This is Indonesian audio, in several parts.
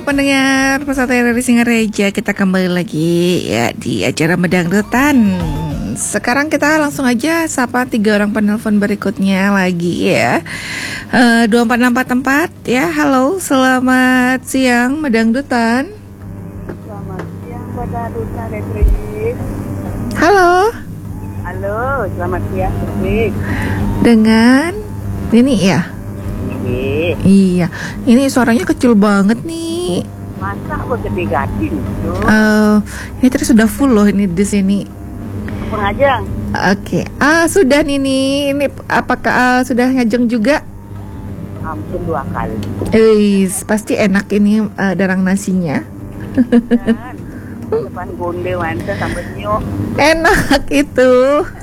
pendengar Pesantren dari Singareja, kita kembali lagi ya di acara Medangdutan. Sekarang kita langsung aja sapa 3 orang penelpon berikutnya lagi ya. 2464 ya. Halo, selamat siang Medangdutan. Selamat siang Medangdutan, Retrik. Halo. Halo, selamat siang, Retrik. Dengan Nini ya? Iya, ini suaranya kecil banget nih. Masa aku gede gading tuh? Ini tadi sudah full loh ini di sini. Pengajang. Oke, sudah Nini. Ini apakah sudah ngajeng juga? Hampir 2 kali. Pasti enak ini darang nasinya. Depan gonde wanita sampai nyok. Enak itu.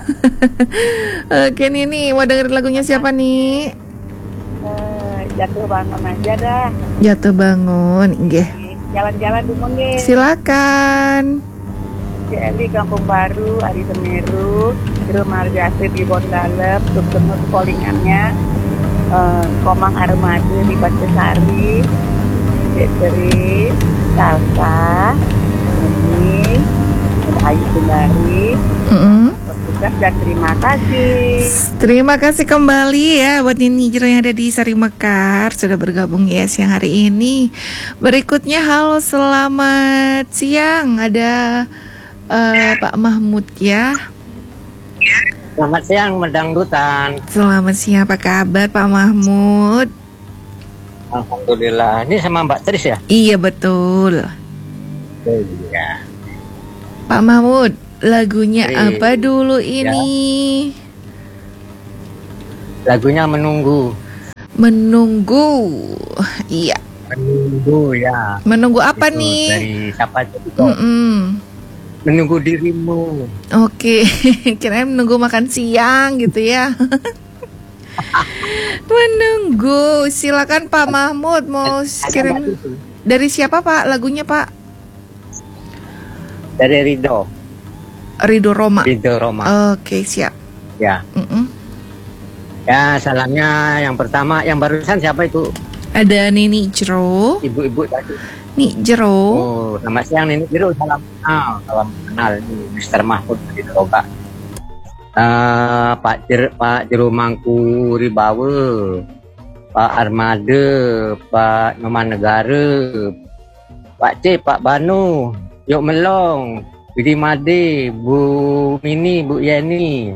Oke Nini, mau dengerin lagunya siapa nih? Jatuh bangun aja dah. Jatuh bangun, nggih. Jalan-jalan dulu nggih. Silakan. Jadi Kampung Baru, Ari Semeru, Rumah Arjasa di Bondalep, Subtenut Polingannya, Komang Armada di Bacesari, Deteri, Salsa, ini, Ayu Sundari. Dan terima kasih. Terima kasih kembali ya buat Nini Jero yang ada di Sari Mekar sudah bergabung ya siang hari ini. Berikutnya halo selamat siang ada Pak Mahmud ya. Selamat siang Medangdutan. Selamat siang, apa kabar Pak Mahmud? Alhamdulillah. Ini sama Mbak Tris ya? Iya betul. Iya. Pak Mahmud, lagunya apa dulu ya. ini? Lagunya Menunggu. Menunggu. Iya. Menunggu ya. Menunggu apa itu, nih? Dari siapa itu? Menunggu dirimu. Oke, kirain menunggu makan siang gitu ya. Menunggu. Silakan Pak Mahmud mau kirim dari siapa Pak lagunya Pak? Dari Ridho. Ridho Roma. Ridho Roma. Oke, siap. Ya. Ya, salamnya yang pertama, yang barusan siapa itu? Ada Nini Jero. Ibu-ibu tadi. Nini Jero. Oh, selamat siang Nini Jero. Salam kenal ini Mr. Mahmud di Toba. Pak Jero Mangku Ribawe, Pak Armada, Pak Noman Negara, Pak C, Pak Banu, Yok Melong, Bidi Made, Bu Mini, Bu Yani,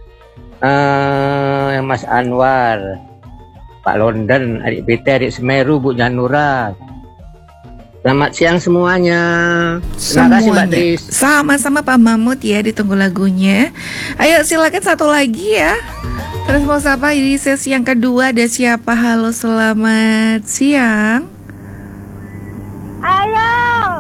Mas Anwar, Pak London, adik PT, adik Semeru, Bu Janura. Selamat siang semuanya. Terima kasih Mbak Tris. Sama-sama Pak Mahmud ya, ditunggu lagunya. Ayo silakan satu lagi ya. Terus mau sapa di sesi yang kedua ada siapa? Halo selamat siang. Halo.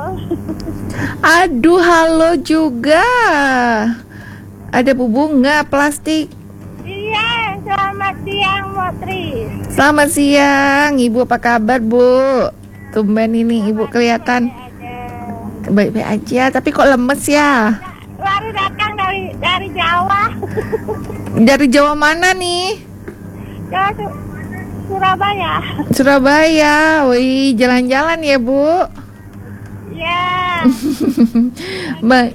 Aduh halo juga. Ada Bu Bunga plastik. Iya, selamat siang Motri. Selamat siang Ibu, apa kabar Bu? Tumben ini Ibu kelihatan baik-baik aja, tapi kok lemes ya? Baru datang dari Jawa. Dari Jawa mana nih? Jawa Surabaya. Surabaya. Wih, jalan-jalan ya Bu? Ya. Baik.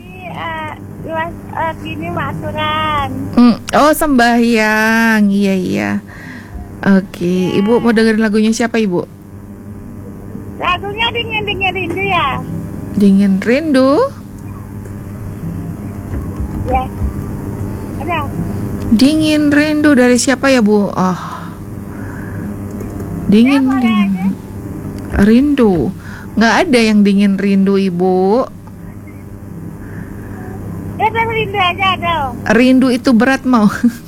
Gini maturan. Oh sembahyang, iya. Oke, Ibu mau dengerin lagunya siapa Ibu? Lagunya Dingin Rindu ya. Dingin Rindu? Ya. Ada. Dingin Rindu dari siapa ya Bu? Oh, Dingin Rindu. Nggak ada yang Dingin Rindu Ibu. Itu rindu aja dong. Rindu itu berat mau.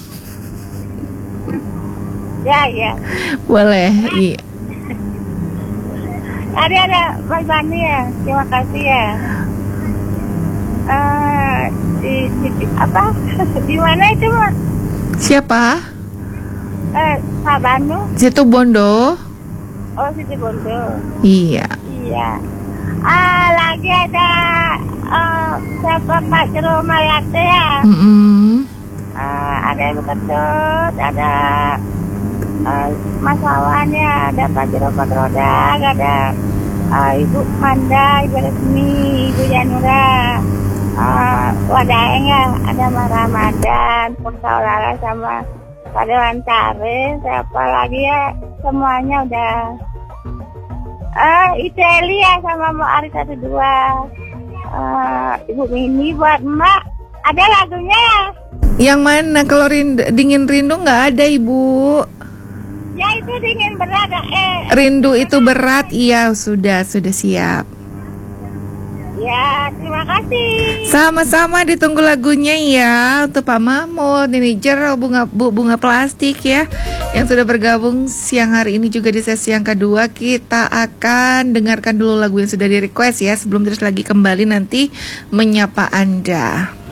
Ya. Boleh, iya. Ada Mas Bani ya. Terima kasih ya. Di mana itu Mas? Siapa? Pak Banu. Situ Bondo. Oh, Situ Bondo. Iya. Lagi ada siapa Pak Jero Mayate ya. Ada Ibu Ketut, ada Mas Wawan ya, ada Pak Jero Patroda, ada Ibu Manda, Ibu Resmi, Ibu Janura, Wadaeng ya, ada Mas Ramadan, Pursaulala sama Pak Dewan Sare, siapa lagi ya, semuanya udah. Iteli ya sama Mbak Ari 12, Ibu Mini buat Mbak, ada lagunya ya? Yang mana? Kalau dingin rindu nggak ada, Ibu. Ya itu dingin berat, Rindu itu berat, iya sudah siap. Ya, terima kasih. Sama-sama, ditunggu lagunya ya untuk Pak Mahmud, Nini Jero, bunga plastik ya, yang sudah bergabung siang hari ini juga di sesi yang kedua. Kita akan dengarkan dulu lagu yang sudah di request ya, sebelum terus lagi kembali nanti menyapa Anda.